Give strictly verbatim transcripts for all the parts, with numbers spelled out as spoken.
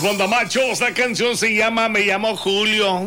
Banda Machos, la canción se llama Me llamo Julio.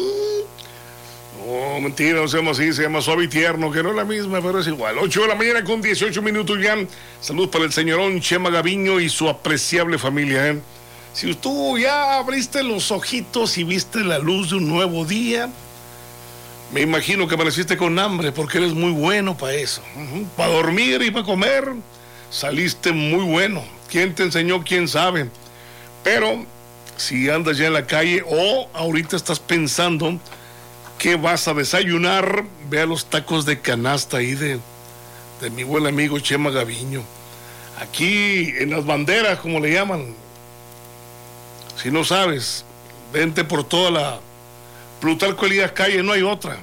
Oh, mentira, no se llama así, se llama Suave y Tierno, que no es la misma, pero es igual. ocho de la mañana con dieciocho minutos ya. Salud para el señorón Chema Gaviño y su apreciable familia, ¿eh? Si tú ya abriste los ojitos y viste la luz de un nuevo día, me imagino que amaneciste con hambre, porque eres muy bueno para eso. Uh-huh. Para dormir y para comer, saliste muy bueno. ¿Quién te enseñó? ¿Quién sabe? Pero si andas ya en la calle o ahorita estás pensando qué vas a desayunar, ve a los tacos de canasta ahí de, de mi buen amigo Chema Gaviño. Aquí en las banderas, como le llaman. Si no sabes, vente por toda la Plutarco Elías calle, no hay otra.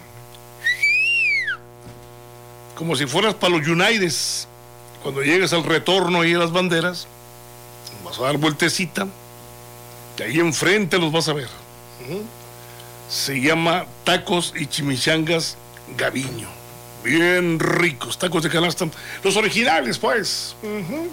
Como si fueras para los Unites. Cuando llegues al retorno ahí a las banderas, vas a dar vueltecita. Y ahí enfrente los vas a ver. Uh-huh. Se llama Tacos y Chimichangas Gaviño. Bien ricos, tacos de canasta. Los originales, pues. Uh-huh.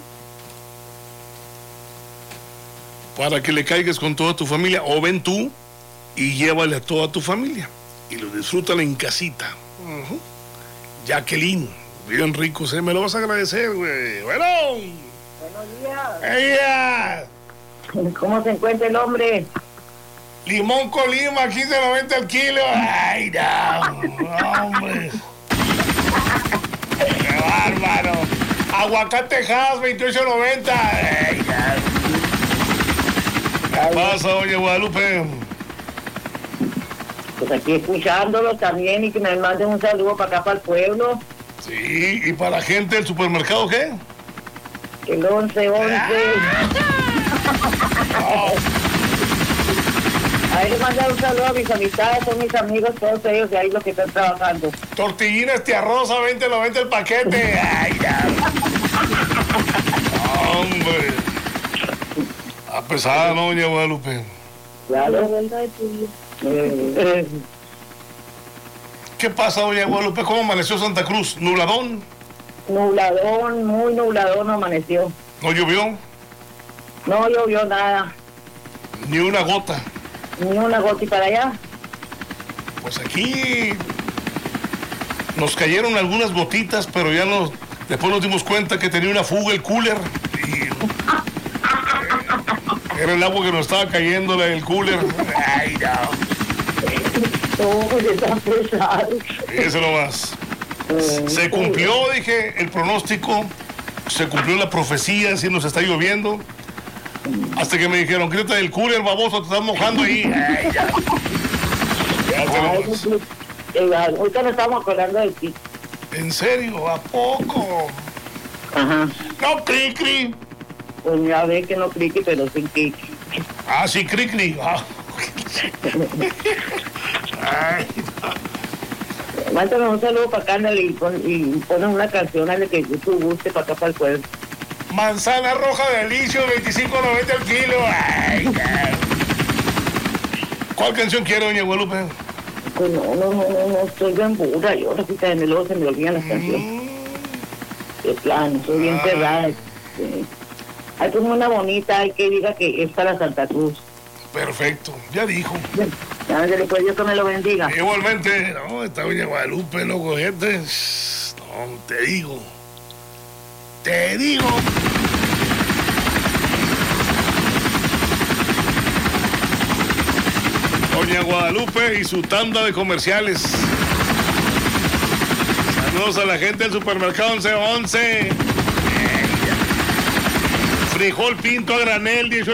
Para que le caigas con toda tu familia. O ven tú y llévale a toda tu familia. Y lo disfrutan en casita. Uh-huh. Jacqueline, bien ricos, ¿eh? Me lo vas a agradecer, güey. Bueno. Buenos días. ¡Ella! ¿Cómo se encuentra el hombre? Limón Colima, quince noventa el kilo. Ay, no, hombre. Qué bárbaro. Aguacatejas, veintiocho noventa. Ay, no. ¿Qué pasa, oye, Guadalupe? Pues aquí escuchándolo también y que me manden un saludo para acá, para el pueblo. Sí, ¿y para la gente del supermercado qué? El once once. Oh. Ahí le mandan un saludo a mis amistades, son mis amigos, todos ellos de ahí los que están trabajando. Tortillina este arroz a veinte noventa el paquete. Ay, no. Hombre. A pesada, ¿no, doña Guadalupe? Claro. Eh, ¿Qué pasa, doña Guadalupe? ¿Cómo amaneció Santa Cruz? ¿Nubladón? Nubladón, muy nubladón amaneció. ¿No llovió? No llovió nada. Ni una gota. Ni una gota y para allá. Pues aquí nos cayeron algunas gotitas, pero ya no, después nos dimos cuenta que tenía una fuga el cooler y era el agua que nos estaba cayendo el cooler. Ay, no. Oh, está pesado. Eso nomás. Se cumplió, dije, el pronóstico, se cumplió la profecía, si nos está lloviendo. Hasta que me dijeron, quítate del cooler, baboso, te estás mojando ahí. Ay, ya. Ay, eh, ahorita nos estamos acordando de ti. ¿En serio? ¿A poco? Ajá. No, cri, cri. Pues ya ve que no clique, pero sí clique. Ah, sí, cri, cri. Ah. Ay, no. Mándame un saludo para acá y, pon, y pones una canción a la que tú guste para acá, para el pueblo. Manzana roja de Alicio, veinticinco noventa el kilo. Ay, ay. ¿Cuál canción quiere, doña Guadalupe? Pues no, no, no, no, no, estoy bien burra. Yo ahorita en el luego se me olvidan las canciones. Mm. De plano, soy bien Ah. cerrada. Sí. Hay como una bonita, hay que diga que es para Santa Cruz. Perfecto, ya dijo. Ándale, pues Dios que me lo bendiga. Igualmente, no, esta doña Guadalupe, loco, gente. No, te digo. Te digo. Doña Guadalupe y su tanda de comerciales. Saludos a la gente del supermercado once once. Frijol pinto a granel, dieciocho.